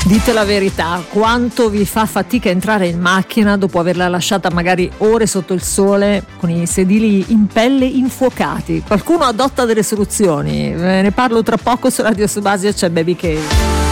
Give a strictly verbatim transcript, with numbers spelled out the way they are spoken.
Dite la verità, quanto vi fa fatica entrare in macchina dopo averla lasciata magari ore sotto il sole con i sedili in pelle infuocati? Qualcuno adotta delle soluzioni? Ve ne parlo tra poco su Radio Subasio, c'è Baby Cave.